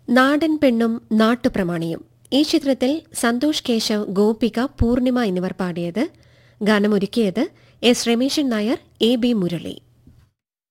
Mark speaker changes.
Speaker 1: നാടൻ പെണ്ണും നാട്ടുപ്രമാണിയും. ഈ ചിത്രത്തിൽ സന്തോഷ് കേശവ്, ഗോപിക, പൂർണിമ എന്നിവർ പാടിയത്. ഗാനമൊരുക്കിയത് S Rameshan Nair, A B Murali.